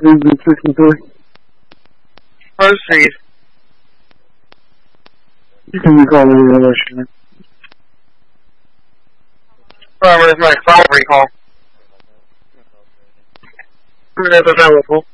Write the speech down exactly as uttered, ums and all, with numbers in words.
sixty-three. Proceed. You can recall the relation. Farmer is my five recall. Who is available?